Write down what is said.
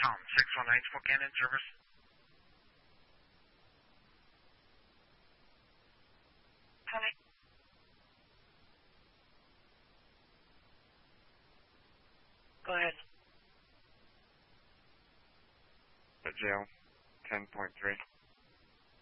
Tom, 619 Spokane in service. Hi. Go ahead. Jail 10.3.